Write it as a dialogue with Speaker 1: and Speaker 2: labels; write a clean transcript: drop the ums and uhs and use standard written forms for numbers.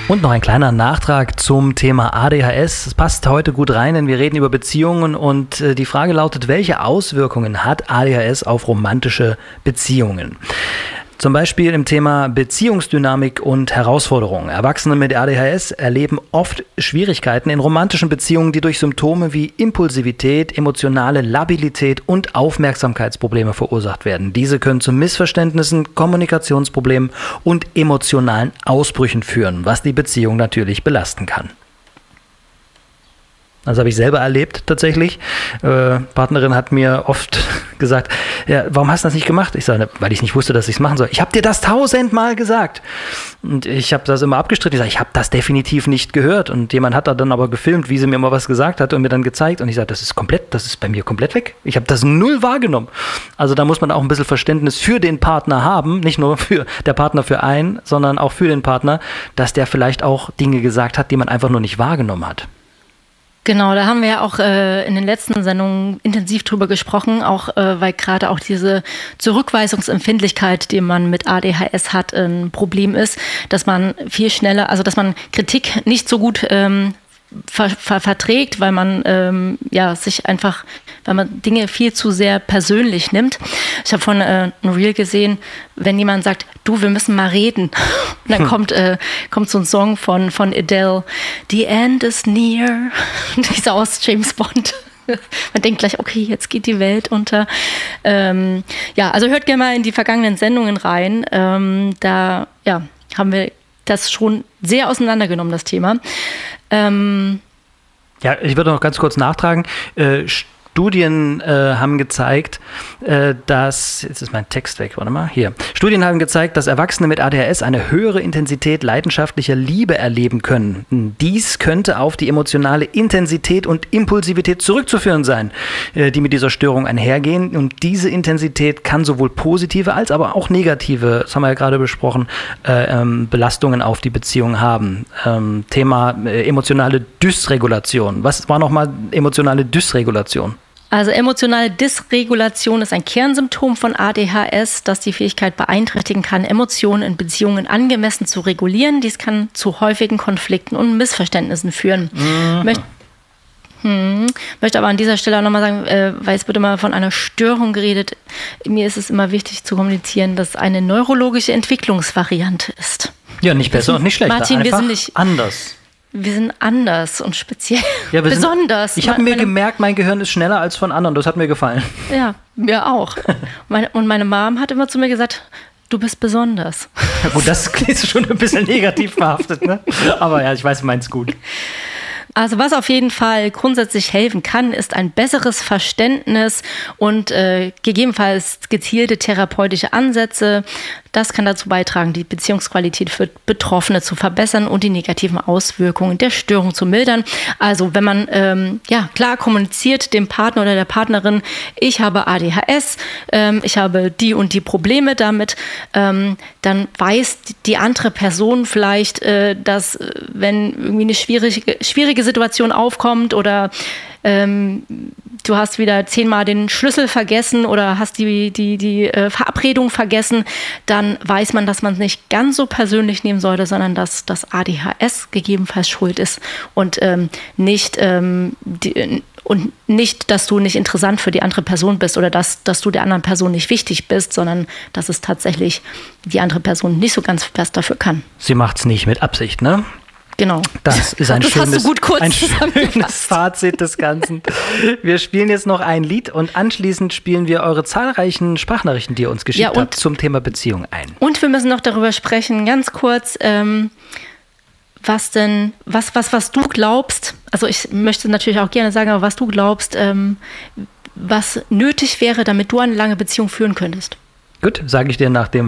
Speaker 1: Und noch ein kleiner Nachtrag zum Thema ADHS. Es passt heute gut rein, denn wir reden über Beziehungen und die Frage lautet, welche Auswirkungen hat ADHS auf romantische Beziehungen? Zum Beispiel im Thema Beziehungsdynamik und Herausforderungen. Erwachsene mit ADHS erleben oft Schwierigkeiten in romantischen Beziehungen, die durch Symptome wie Impulsivität, emotionale Labilität und Aufmerksamkeitsprobleme verursacht werden. Diese können zu Missverständnissen, Kommunikationsproblemen und emotionalen Ausbrüchen führen, was die Beziehung natürlich belasten kann. Das habe ich selber erlebt tatsächlich. Partnerin hat mir oft gesagt, ja, warum hast du das nicht gemacht? Ich sage, weil ich nicht wusste, dass ich es machen soll. Ich habe dir das 1000-mal gesagt. Und ich habe das immer abgestritten. Ich sage, ich habe das definitiv nicht gehört. Und jemand hat da dann aber gefilmt, wie sie mir mal was gesagt hat und mir dann gezeigt. Und ich sage, das ist bei mir komplett weg. Ich habe das null wahrgenommen. Also da muss man auch ein bisschen Verständnis für den Partner haben. Nicht nur für der Partner für einen, sondern auch für den Partner, dass der vielleicht auch Dinge gesagt hat, die man einfach nur nicht wahrgenommen hat.
Speaker 2: Genau, da haben wir ja auch in den letzten Sendungen intensiv drüber gesprochen, auch weil gerade auch diese Zurückweisungsempfindlichkeit, die man mit ADHS hat, ein Problem ist, dass man viel schneller, also dass man Kritik nicht so gut verträgt, weil man sich einfach, weil man Dinge viel zu sehr persönlich nimmt. Ich habe von ein Reel gesehen, wenn jemand sagt, du, wir müssen mal reden, und dann kommt so ein Song von Adele, The End is Near, dieser aus James Bond. Man denkt gleich, okay, jetzt geht die Welt unter. Also hört gerne mal in die vergangenen Sendungen rein. Da haben wir das schon sehr auseinandergenommen, das Thema.
Speaker 1: Ich würde noch ganz kurz nachtragen. Studien haben gezeigt, dass, jetzt ist mein Text weg, warte mal, hier. Studien haben gezeigt, dass Erwachsene mit ADHS eine höhere Intensität leidenschaftlicher Liebe erleben können. Dies könnte auf die emotionale Intensität und Impulsivität zurückzuführen sein, die mit dieser Störung einhergehen. Und diese Intensität kann sowohl positive als aber auch negative, das haben wir ja gerade besprochen, Belastungen auf die Beziehung haben. Thema emotionale Dysregulation. Was war nochmal emotionale Dysregulation?
Speaker 2: Also emotionale Dysregulation ist ein Kernsymptom von ADHS, das die Fähigkeit beeinträchtigen kann, Emotionen in Beziehungen angemessen zu regulieren. Dies kann zu häufigen Konflikten und Missverständnissen führen. Möchte aber an dieser Stelle auch nochmal sagen, weil es wird immer von einer Störung geredet. Mir ist es immer wichtig zu kommunizieren, dass es eine neurologische Entwicklungsvariante ist.
Speaker 1: Ja, nicht besser und nicht schlechter,
Speaker 2: Martin,
Speaker 1: einfach
Speaker 2: wir sind nicht
Speaker 1: anders.
Speaker 2: Wir sind anders und speziell,
Speaker 1: ja,
Speaker 2: besonders.
Speaker 1: Ich habe mir gemerkt, mein Gehirn ist schneller als von anderen. Das hat mir gefallen.
Speaker 2: Ja, mir auch. Und meine Mom hat immer zu mir gesagt, du bist besonders.
Speaker 1: Ja, gut, das klingt schon ein bisschen negativ behaftet, ne? Aber ja, ich weiß, du meinst gut.
Speaker 2: Also was auf jeden Fall grundsätzlich helfen kann, ist ein besseres Verständnis und gegebenenfalls gezielte therapeutische Ansätze. Das kann dazu beitragen, die Beziehungsqualität für Betroffene zu verbessern und die negativen Auswirkungen der Störung zu mildern. Also wenn man klar kommuniziert dem Partner oder der Partnerin, ich habe ADHS, ich habe die und die Probleme damit, dann weiß die andere Person vielleicht, dass wenn irgendwie eine schwierige Situation aufkommt oder du hast wieder 10-mal den Schlüssel vergessen oder hast die Verabredung vergessen, dann weiß man, dass man es nicht ganz so persönlich nehmen sollte, sondern dass das ADHS gegebenenfalls schuld ist und nicht, dass du nicht interessant für die andere Person bist oder dass du der anderen Person nicht wichtig bist, sondern dass es tatsächlich die andere Person nicht so ganz was dafür kann.
Speaker 1: Sie macht es nicht mit Absicht, ne?
Speaker 2: Genau.
Speaker 1: Das ist ein schönes
Speaker 2: schönes
Speaker 1: Fazit des Ganzen. Wir spielen jetzt noch ein Lied und anschließend spielen wir eure zahlreichen Sprachnachrichten, die ihr uns geschickt habt, zum Thema Beziehung ein.
Speaker 2: Und wir müssen noch darüber sprechen, ganz kurz, was du glaubst, also ich möchte natürlich auch gerne sagen, aber was du glaubst, was nötig wäre, damit du eine lange Beziehung führen könntest.
Speaker 1: Gut, sage ich dir nach dem